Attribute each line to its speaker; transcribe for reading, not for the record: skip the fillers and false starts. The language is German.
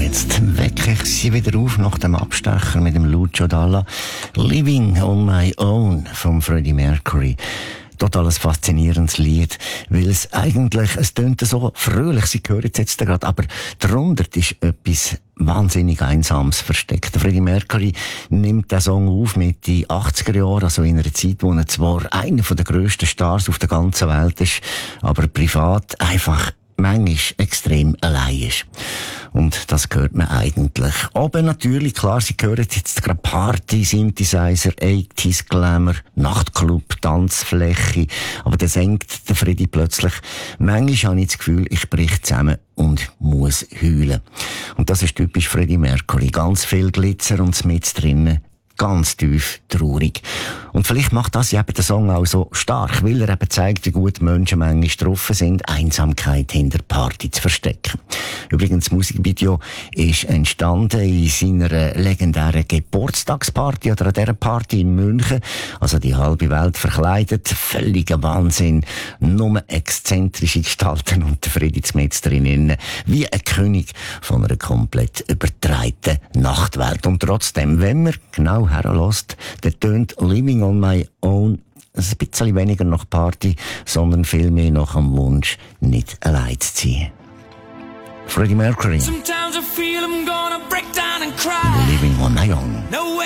Speaker 1: jetzt wecke ich sie wieder auf nach dem Abstecher mit dem Lucio Dalla. Living on my own von Freddie Mercury. Total ein faszinierendes Lied, weil es tönt so fröhlich, Sie hören es jetzt gerade, aber darunter ist etwas wahnsinnig Einsames versteckt. Freddie Mercury nimmt den Song auf Mitte 80er Jahre, also in einer Zeit, wo er zwar einer der grössten Stars auf der ganzen Welt ist, aber privat einfach manchmal extrem allein ist. Und das hört man eigentlich. Aber natürlich, klar, Sie hören jetzt gerade Party, Synthesizer, 80s Glamour, Nachtclub, Tanzfläche. Aber dann senkt der Freddy plötzlich. Manchmal habe ich das Gefühl, ich brich zusammen und muss heulen. Und das ist typisch Freddie Mercury. Ganz viel Glitzer und mit drinnen ganz tief traurig. Und vielleicht macht das eben den Song auch so stark, weil er eben zeigt, wie gut Menschen manchmal drauf sind, Einsamkeit hinter Party zu verstecken. Übrigens, das Musikvideo ist entstanden in seiner legendären Geburtstagsparty oder an dieser Party in München. Also die halbe Welt verkleidet, völliger Wahnsinn, nur exzentrische Gestalten und der Freddy mit drinnen, wie ein König von einer komplett übertreiten Nachtwelt. Und trotzdem, wenn man genau herlässt, der tönt Living on my own ein bisschen weniger nach Party, sondern viel mehr nach dem Wunsch, nicht allein zu sein. Freddie Mercury. Living on my own.